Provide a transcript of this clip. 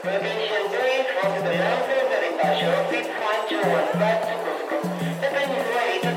Attention please, for the announcers that in Basho, please find your one back to Cusco. The train is ready to